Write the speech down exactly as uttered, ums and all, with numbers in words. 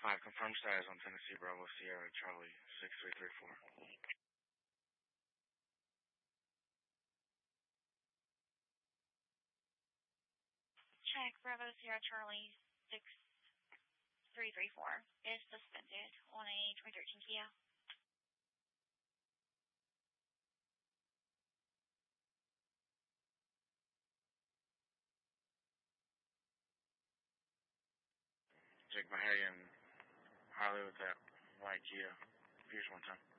five, confirm status on Tennessee Bravo Sierra Charlie six three three four. Check, Bravo Sierra Charlie six three three four is suspended on a twenty thirteen Kia. Jake Mahagan, Harley with that white Kia. Fuse one time.